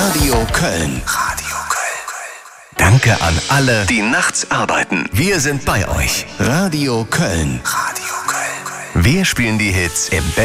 Radio Köln. Radio Köln. Danke an alle, die nachts arbeiten. Wir sind bei euch. Radio Köln. Radio Köln. Wir spielen die Hits im